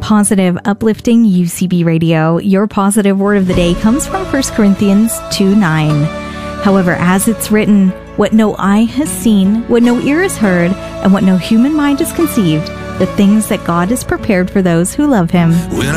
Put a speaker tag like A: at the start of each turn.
A: positive, uplifting UCB Radio. Your positive word of the day comes from 1 Corinthians 2:9. However, as it's written, what no eye has seen, what no ear has heard, and what no human mind has conceived, the things that God has prepared for those who love Him.